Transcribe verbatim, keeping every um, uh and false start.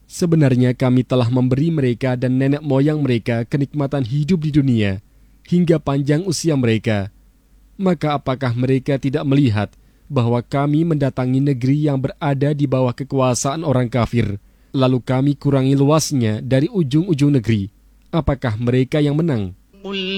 Sebenarnya kami telah memberi mereka dan nenek moyang mereka kenikmatan hidup di dunia, hingga panjang usia mereka. Maka apakah mereka tidak melihat bahwa kami mendatangi negeri yang berada di bawah kekuasaan orang kafir, lalu kami kurangi luasnya dari ujung-ujung negeri? Apakah mereka yang menang?